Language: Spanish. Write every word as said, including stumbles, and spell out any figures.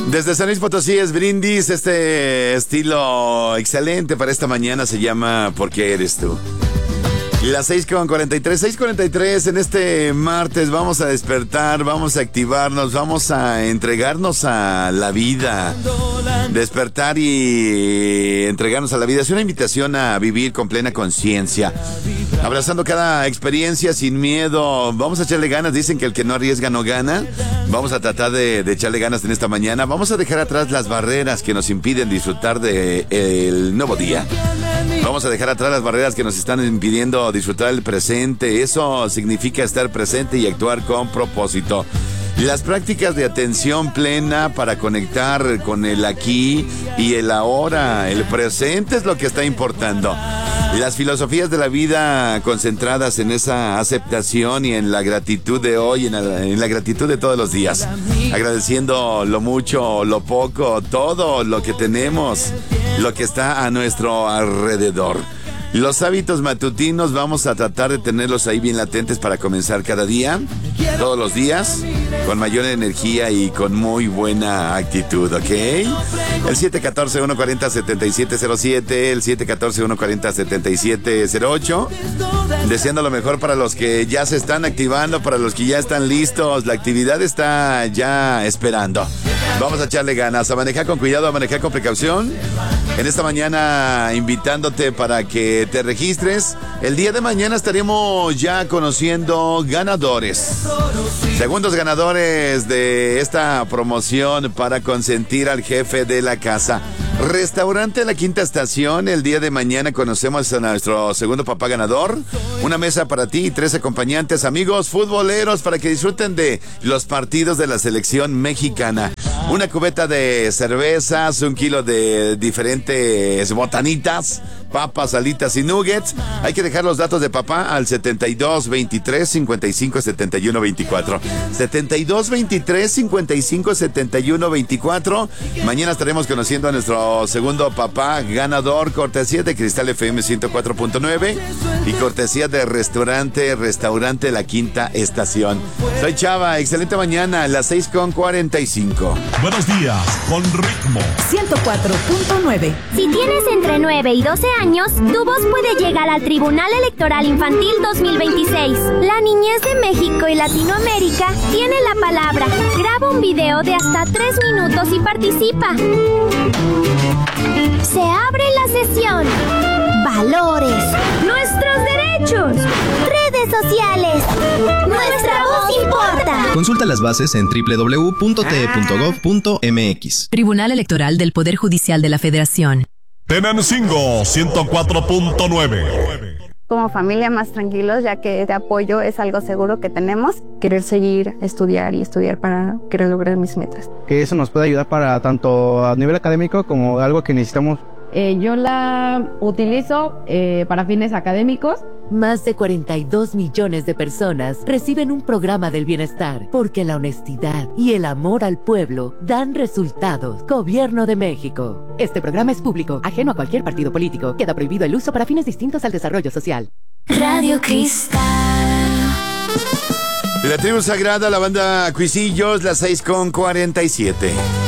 Desde San Luis Potosí es Brindis, este estilo excelente para esta mañana se llama ¿Por qué eres tú? Las seis con cuarenta y tres, seis cuarenta y tres en este martes vamos a despertar, vamos a activarnos, vamos a entregarnos a la vida. Despertar y entregarnos a la vida es una invitación a vivir con plena conciencia, abrazando cada experiencia sin miedo. Vamos a echarle ganas, dicen que el que no arriesga no gana. Vamos a tratar de, de echarle ganas en esta mañana. Vamos a dejar atrás las barreras que nos impiden disfrutar de el nuevo día. Vamos a dejar atrás las barreras que nos están impidiendo disfrutar el presente. Eso significa estar presente y actuar con propósito. Las prácticas de atención plena para conectar con el aquí y el ahora. El presente es lo que está importando. Las filosofías de la vida concentradas en esa aceptación y en la gratitud de hoy, en la, en la gratitud de todos los días. Agradeciendo lo mucho, lo poco, todo lo que tenemos, lo que está a nuestro alrededor. Los hábitos matutinos vamos a tratar de tenerlos ahí bien latentes para comenzar cada día, todos los días, con mayor energía y con muy buena actitud, ¿ok? El siete uno cuatro, uno cuatro cero, siete siete cero siete, el siete uno cuatro, uno cuatro cero, siete siete cero ocho. Deseando lo mejor para los que ya se están activando, para los que ya están listos. La actividad está ya esperando. Vamos a echarle ganas, a manejar con cuidado, a manejar con precaución. En esta mañana invitándote para que te registres. El día de mañana estaremos ya conociendo ganadores. Segundos ganadores de esta promoción para consentir al jefe de la casa. Restaurante La Quinta Estación. El día de mañana conocemos a nuestro segundo papá ganador. Una mesa para ti y tres acompañantes, amigos futboleros, para que disfruten de los partidos de la selección mexicana. Una cubeta de cervezas, un kilo de diferentes botanitas, papas, alitas y nuggets. Hay que dejar los datos de papá al setenta y dos veintitrés, cincuenta y cinco, setenta y uno veinticuatro. setenta y dos veintitrés, cincuenta y cinco, setenta y uno veinticuatro. Mañana estaremos conociendo a nuestro segundo papá ganador, cortesía de Cristal F M ciento cuatro punto nueve y cortesía de restaurante, restaurante La Quinta Estación. Soy Chava, excelente mañana, a las seis con cuarenta y cinco. Buenos días, con ritmo. ciento cuatro punto nueve. Si tienes entre nueve y doce años, tu voz puede llegar al Tribunal Electoral Infantil dos mil veintiséis. La niñez de México y Latinoamérica tiene la palabra. Graba un video de hasta tres minutos y participa. Se abre la sesión. Valores. Nuestros derechos. Redes sociales. Nuestra voz importa. Consulta las bases en doble u doble u doble u punto t e punto gov punto m x. Tribunal Electoral del Poder Judicial de la Federación. Tenancingo ciento cuatro punto nueve. Como familia más tranquilos, ya que este apoyo es algo seguro que tenemos. Querer seguir, estudiar y estudiar para querer lograr mis metas. Que eso nos puede ayudar para tanto a nivel académico como algo que necesitamos. Eh, yo la utilizo eh, para fines académicos. Más de cuarenta y dos millones de personas reciben un programa del bienestar porque la honestidad y el amor al pueblo dan resultados. Gobierno de México. Este programa es público, ajeno a cualquier partido político. Queda prohibido el uso para fines distintos al desarrollo social. Radio Cristal. La tribu sagrada, la banda Cuisillos, las seis con cuarenta y siete.